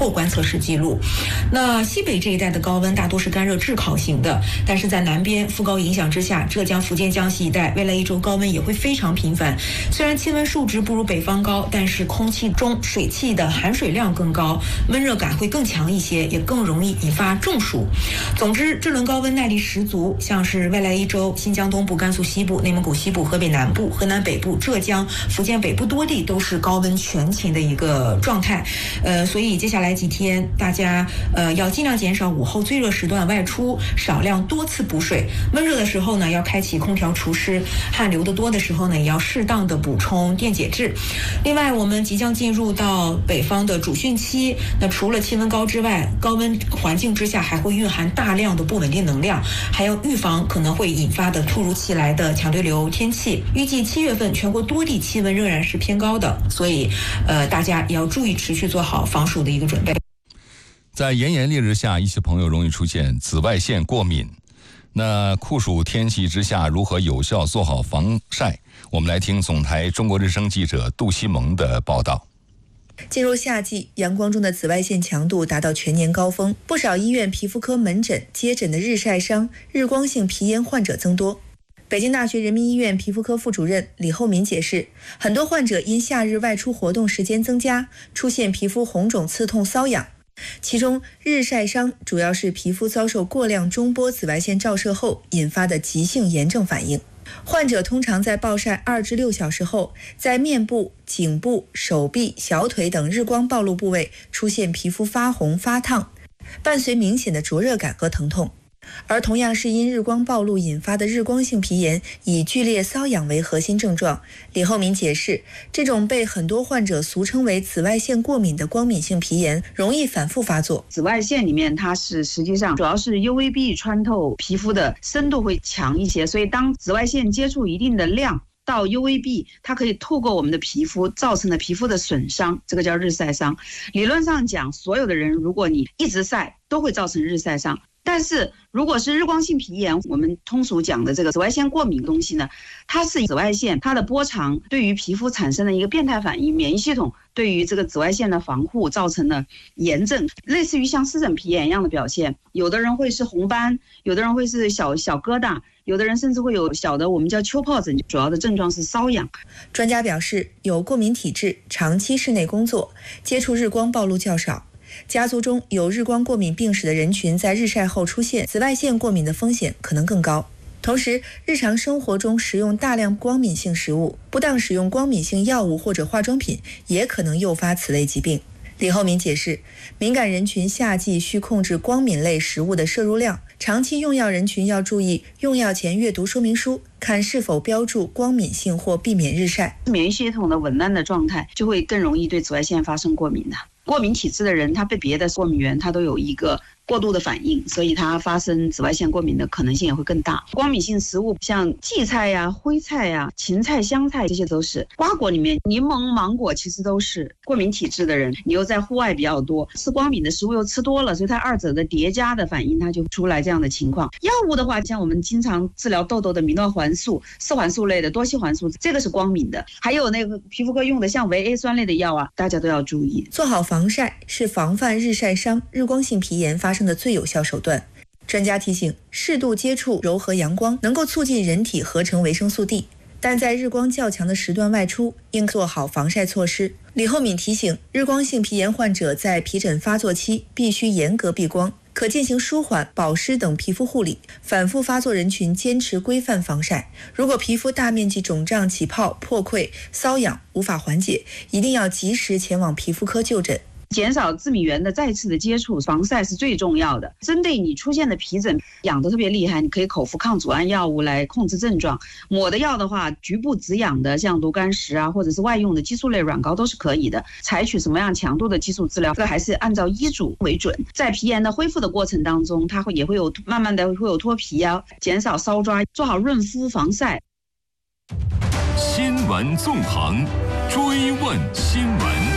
破观测史记录。那西北这一带的高温大多是干热炙烤型的，但是在南边副高影响之下，浙江、福建、江西一带未来一周高温也会非常频繁。虽然气温数值不如北方高，但是空气中水汽的含水量更高，温热感会更强一些，也更容易引发中暑。总之，这轮高温耐力十足，像是未来一周新疆东部、甘肃西部、内蒙古西部、河北南部、河南北部、浙江、福建北部多地都是高温全勤的一个状态。所以接下来几天大家要尽量减少午后最热时段外出，少量多次补水。温热的时候呢，要开启空调除湿；汗流得多的时候呢，也要适当的补充电解质。另外，我们即将进入到北方的主汛期，那除了气温高之外，高温环境之下还会蕴含大量的不稳定能量，还要预防可能会引发的突如其来的强对流天气。预计7月份全国多地气温仍然是偏高的，所以大家也要注意持续做好防暑的一个准备。 在炎炎烈日下，一些朋友容易出现紫外线过敏。那酷暑天气之下，如何有效做好防晒？我们来听总台中国之声记者杜西蒙的报道。 进入夏季，阳光中的紫外线强度达到全年高峰，不少医院皮肤科门诊接诊的日晒伤、日光性皮炎患者增多。北京大学人民医院皮肤科副主任李厚民解释，很多患者因夏日外出活动时间增加，出现皮肤红肿、刺痛、瘙痒。其中，日晒伤主要是皮肤遭受过量中波紫外线照射后引发的急性炎症反应。患者通常在暴晒2至6小时后，在面部、颈部、手臂、小腿等日光暴露部位出现皮肤发红、发烫，伴随明显的灼热感和疼痛。而同样是因日光暴露引发的日光性皮炎，以剧烈瘙痒为核心症状。李厚民解释，这种被很多患者俗称为紫外线过敏的光敏性皮炎，容易反复发作。 紫外线里面它是实际上主要是 UVB 穿透皮肤的深度会强一些，所以当紫外线接触一定的量到 UVB， 它可以透过我们的皮肤造成的皮肤的损伤，这个叫日晒伤。理论上讲，所有的人如果你一直晒，都会造成日晒伤。但是如果是日光性皮炎，我们通俗讲的这个紫外线过敏的东西呢，它是紫外线它的波长对于皮肤产生了一个变态反应，免疫系统对于这个紫外线的防护造成了炎症，类似于像湿疹皮炎一样的表现。有的人会是红斑，有的人会是小疙瘩，有的人甚至会有小的我们叫丘疱疹，主要的症状是瘙痒。 专家表示，有过敏体质、长期室内工作、接触日光暴露较少、家族中有日光过敏病史的人群，在日晒后出现紫外线过敏的风险可能更高。同时，日常生活中食用大量光敏性食物，不当使用光敏性药物或者化妆品，也可能诱发此类疾病。李厚民解释，敏感人群夏季需控制光敏类食物的摄入量，长期用药人群要注意用药前阅读说明书，看是否标注光敏性或避免日晒。 免疫系统的紊乱的状态，就会更容易对紫外线发生过敏的。过敏体质的人，他被别的过敏源他都有一个过度的反应，所以他发生紫外线过敏的可能性也会更大。光敏性食物像荠菜呀、灰菜呀、芹菜、香菜，这些都是。瓜果里面柠檬、芒果其实都是。过敏体质的人，你又在户外比较多，吃光敏的食物又吃多了，所以它二者的叠加的反应，它就出来这样的情况。药物的话，像我们经常治疗痘痘的米诺环素、四环素类的多烯环素，这个是光敏的。还有那个皮肤科用的像维 A 酸类的药啊，大家都要注意。 做好防晒是防范日晒伤、日光性皮炎发生的最有效手段。专家提醒，适度接触柔和阳光能够促进人体合成维生素 D， 但在日光较强的时段外出，应做好防晒措施。李厚敏提醒，日光性皮炎患者在皮疹发作期必须严格避光，可进行舒缓、保湿等皮肤护理。反复发作人群坚持规范防晒。如果皮肤大面积肿胀、起泡、破溃、瘙痒无法缓解，一定要及时前往皮肤科就诊。 减少致敏源的再次的接触，防晒是最重要的。针对你出现的皮疹痒得特别厉害，你可以口服抗组胺药物来控制症状。抹的药的话，局部止痒的，像炉甘石啊，或者是外用的激素类软膏都是可以的。采取什么样强度的激素治疗，这个还是按照医嘱为准。在皮炎的恢复的过程当中，它也会有慢慢的会有脱皮啊，减少搔抓，做好润肤防晒。 新闻纵横，追问新闻。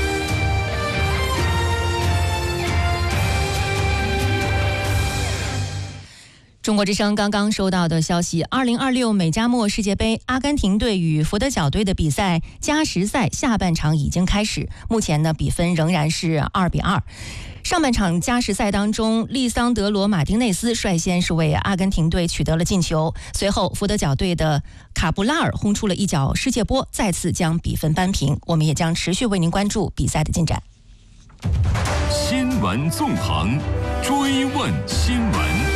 中国之声刚刚收到的消息，2026美加墨世界杯阿根廷队与佛得角队的比赛加时赛下半场已经开始，目前呢比分仍然是2-2。 上半场加时赛当中，利桑德罗·马丁内斯率先是为阿根廷队取得了进球，随后佛得角队的卡布拉尔轰出了一脚世界波，再次将比分扳平。我们也将持续为您关注比赛的进展。 新闻纵横，追问新闻。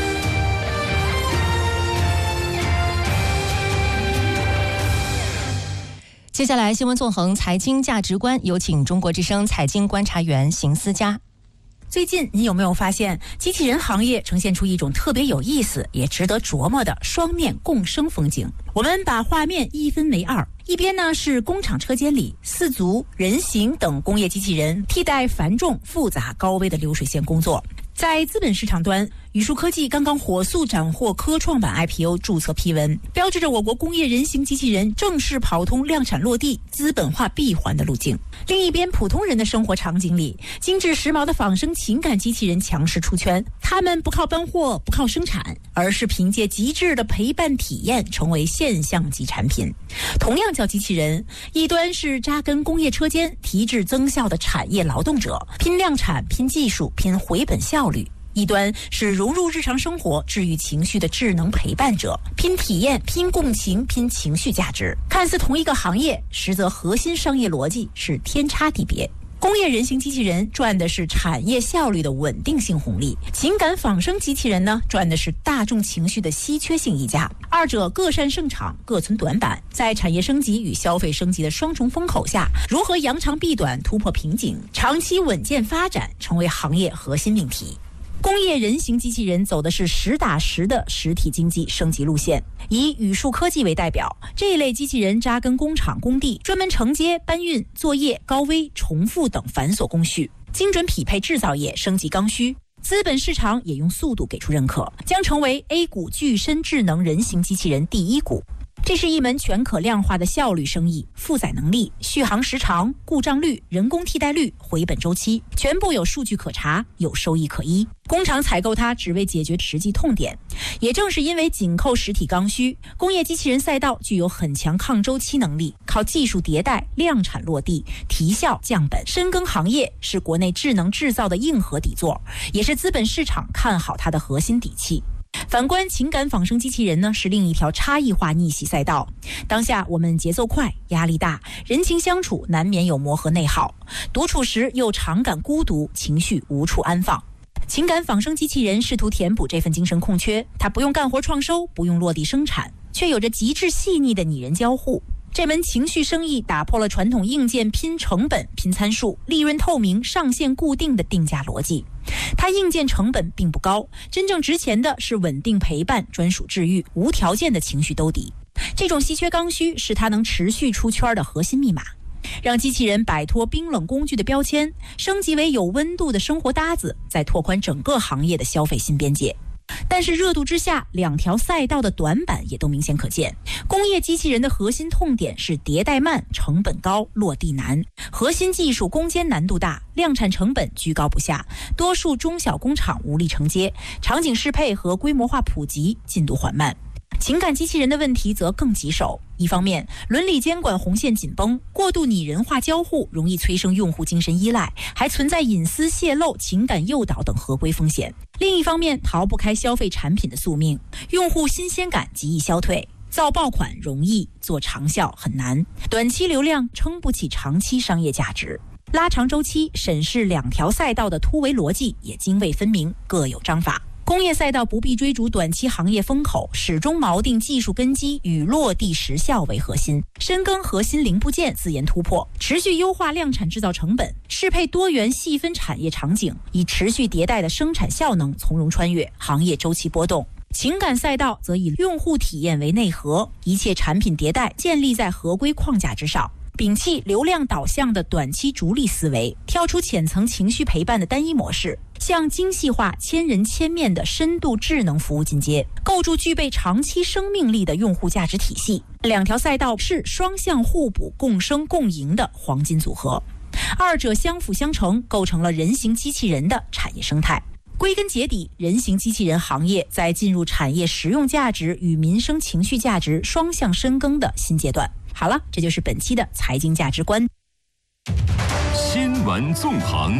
接下来新闻纵横财经价值观，有请中国之声财经观察员邢思佳。 最近你有没有发现，机器人行业呈现出一种特别有意思也值得琢磨的双面共生风景？我们把画面一分为二，一边呢是工厂车间里四足、人形等工业机器人替代繁重、复杂、高危的流水线工作。在资本市场端，宇树科技刚刚火速斩获科创板 IPO 注册批文，标志着我国工业人形机器人正式跑通量产落地、资本化闭环的路径。另一边，普通人的生活场景里，精致时髦的仿生情感机器人强势出圈。他们不靠搬货，不靠生产，而是凭借极致的陪伴体验，成为现象级产品。同样叫机器人，一端是扎根工业车间、提质增效的产业劳动者，拼量产、拼技术、拼回本效率；一端是融入日常生活、治愈情绪的智能陪伴者，拼体验、拼共情、拼情绪价值。看似同一个行业，实则核心商业逻辑是天差地别。工业人形机器人赚的是产业效率的稳定性红利，情感仿生机器人呢赚的是大众情绪的稀缺性溢价。二者各擅胜场，各存短板，在产业升级与消费升级的双重风口下，如何扬长避短、突破瓶颈，长期稳健发展，成为行业核心命题。工业人形机器人走的是实打实的实体经济升级路线，以宇树科技为代表，这一类机器人扎根工厂工地，专门承接搬运、作业、高危、重复等繁琐工序，精准匹配制造业升级刚需。资本市场也用速度给出认可，将成为 A 股具身智能人形机器人第一股。这是一门全可量化的效率生意，负载能力、续航时长、故障率、人工替代率、回本周期，全部有数据可查，有收益可依。工厂采购它只为解决实际痛点。也正是因为紧扣实体刚需，工业机器人赛道具有很强抗周期能力，靠技术迭代、量产落地、提效降本，深耕行业，是国内智能制造的硬核底座，也是资本市场看好它的核心底气。反观情感仿生机器人呢，是另一条差异化逆袭赛道。当下我们节奏快，压力大，人情相处难免有磨合内耗，独处时又常感孤独，情绪无处安放。情感仿生机器人试图填补这份精神空缺，它不用干活创收，不用落地生产，却有着极致细腻的拟人交互。这门情绪生意打破了传统硬件拼成本、拼参数、利润透明、上限固定的定价逻辑。它硬件成本并不高，真正值钱的是稳定陪伴、专属治愈、无条件的情绪兜底。这种稀缺刚需是它能持续出圈的核心密码，让机器人摆脱冰冷工具的标签，升级为有温度的生活搭子，再拓宽整个行业的消费新边界。但是热度之下，两条赛道的短板也都明显可见。工业机器人的核心痛点是迭代慢、成本高、落地难，核心技术攻坚难度大，量产成本居高不下，多数中小工厂无力承接，场景适配和规模化普及进度缓慢。情感机器人的问题则更棘手，一方面伦理监管红线紧绷，过度拟人化交互容易催生用户精神依赖，还存在隐私泄露、情感诱导等合规风险。另一方面，逃不开消费产品的宿命，用户新鲜感极易消退，造爆款容易，做长效很难，短期流量撑不起长期商业价值。拉长周期审视两条赛道的突围逻辑也泾渭分明，各有章法。工业赛道不必追逐短期行业风口，始终锚定技术根基与落地实效为核心，深耕核心零部件自研突破，持续优化量产制造成本，适配多元细分产业场景，以持续迭代的生产效能从容穿越行业周期波动。情感赛道则以用户体验为内核，一切产品迭代建立在合规框架之上，摒弃流量导向的短期逐利思维，跳出浅层情绪陪伴的单一模式，向精细化、千人千面的深度智能服务进阶，构筑具备长期生命力的用户价值体系。两条赛道是双向互补、共生共赢的黄金组合，二者相辅相成，构成了人形机器人的产业生态。归根结底，人形机器人行业在进入产业实用价值与民生情绪价值双向深耕的新阶段。好了，这就是本期的财经价值观。 新闻纵横，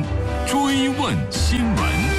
追问新闻。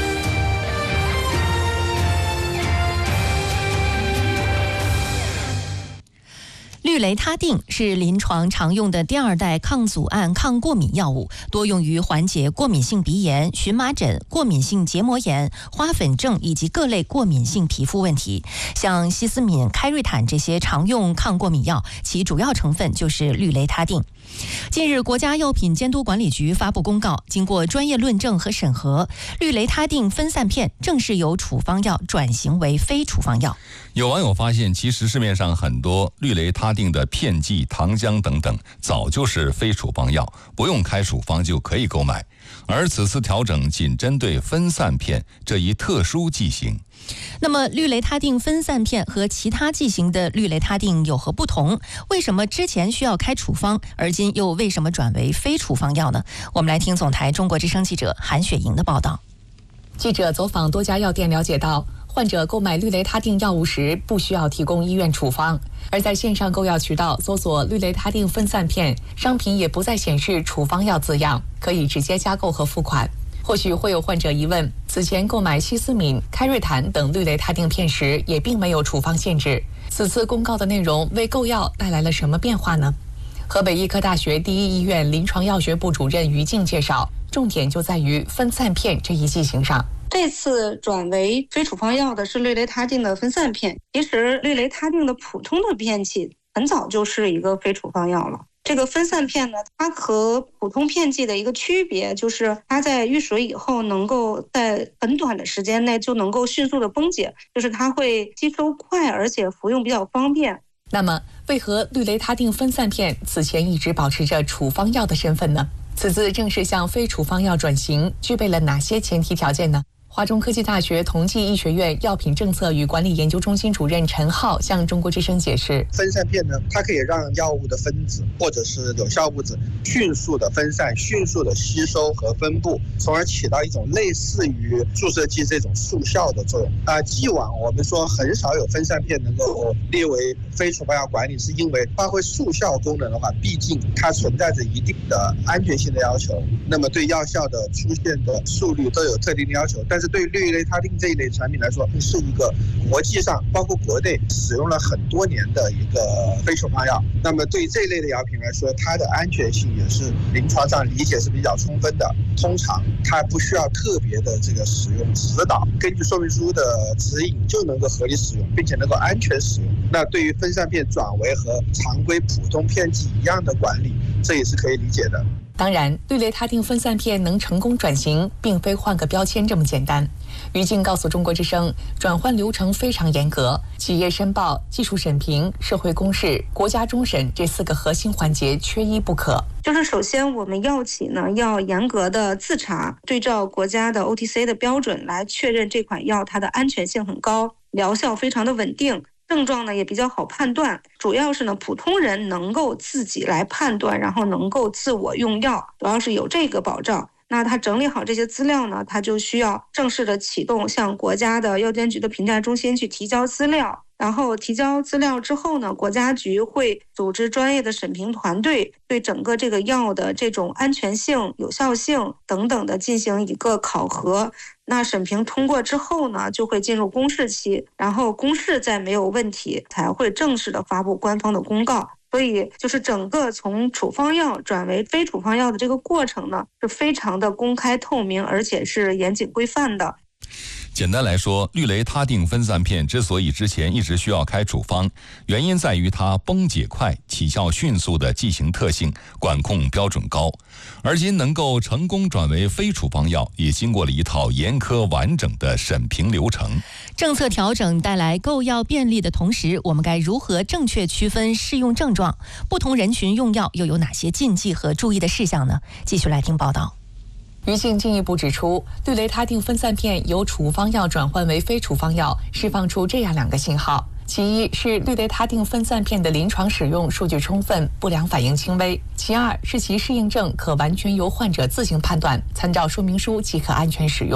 氯雷他定是临床常用的第2代抗组胺抗过敏药物，多用于缓解过敏性鼻炎、荨麻疹、过敏性结膜炎、花粉症以及各类过敏性皮肤问题。像西司敏、开瑞坦这些常用抗过敏药，其主要成分就是氯雷他定。近日，国家药品监督管理局发布公告，经过专业论证和审核，氯雷他定分散片正式由处方药转型为非处方药。 有网友发现，其实市面上很多氯雷他定的片剂、糖浆等等，早就是非处方药，不用开处方就可以购买。而此次调整仅针对分散片这一特殊剂型。 那么，氯雷他定分散片和其他剂型的氯雷他定有何不同？为什么之前需要开处方，而今又为什么转为非处方药呢？我们来听总台中国之声记者韩雪莹的报道。 记者走访多家药店了解到，患者购买氯雷他定药物时不需要提供医院处方，而在线上购药渠道搜索氯雷他定分散片，商品也不再显示处方药字样，可以直接加购和付款。或许会有患者疑问，此前购买西司敏、开瑞坦等氯雷他定片时也并没有处方限制，此次公告的内容为购药带来了什么变化呢？河北医科大学第一医院临床药学部主任于静介绍，重点就在于分散片这一剂型上。 这次转为非处方药的是氯雷他定的分散片，其实氯雷他定的普通的片剂很早就是一个非处方药了。这个分散片呢，它和普通片剂的一个区别就是它在遇水以后能够在很短的时间内就能够迅速的崩解，就是它会吸收快，而且服用比较方便。 那么为何氯雷他定分散片此前一直保持着处方药的身份呢？此次正式向非处方药转型，具备了哪些前提条件呢？华中科技大学同济医学院药品政策与管理研究中心主任陈浩向中国之声解释， 分散片呢，它可以让药物的分子或者是有效物质迅速的分散、迅速的吸收和分布，从而起到一种类似于注射剂这种速效的作用。既往我们说很少有分散片能够列为非处方药管理，是因为发挥速效功能的话，毕竟它存在着一定的安全性的要求，那么对药效的出现的速率都有特定的要求。但是对氯雷他定这一类产品来说，是一个国际上包括国内使用了很多年的一个非处方药。那么对这一类的药品来说，它的安全性也是临床上理解是比较充分的。通常它不需要特别的这个使用指导，根据说明书的指引就能够合理使用，并且能够安全使用。那对于分散片转为和常规普通片剂一样的管理，这也是可以理解的。 当然，氯雷他定分散片能成功转型，并非换个标签这么简单。于静告诉中国之声，转换流程非常严格，企业申报、技术审评、社会公示、国家终审这4个核心环节缺一不可。 就是首先我们药企呢要严格的自查，对照国家的 OTC 的标准来确认这款药它的安全性很高，疗效非常的稳定，症状呢也比较好判断，主要是呢普通人能够自己来判断，然后能够自我用药，主要是有这个保障。那他整理好这些资料呢，他就需要正式的启动向国家的药监局的评价中心去提交资料，然后提交资料之后呢，国家局会组织专业的审评团队，对整个这个药的这种安全性、有效性等等的进行一个考核。那审评通过之后呢，就会进入公示期，然后公示再没有问题，才会正式的发布官方的公告。所以就是整个从处方药转为非处方药的这个过程呢，是非常的公开透明，而且是严谨规范的。 简单来说，氯雷他定分散片之所以之前一直需要开处方，原因在于它崩解快、起效迅速的剂型特性，管控标准高。而今能够成功转为非处方药，也经过了一套严苛完整的审评流程。 政策调整带来购药便利的同时，我们该如何正确区分适用症状？不同人群用药又有哪些禁忌和注意的事项呢？继续来听报道。 于静进一步指出，氯雷他定分散片由处方药转换为非处方药，释放出这样2个信号：其一是氯雷他定分散片的临床使用数据充分，不良反应轻微；其二是其适应症可完全由患者自行判断，参照说明书即可安全使用。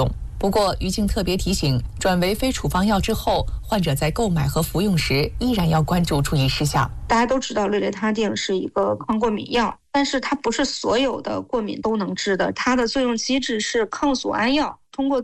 不过，于静特别提醒，转为非处方药之后，患者在购买和服用时依然要关注注意事项。 大家都知道氯雷他定是一个抗过敏药，但是它不是所有的过敏都能治的，它的作用机制是抗组胺药，通过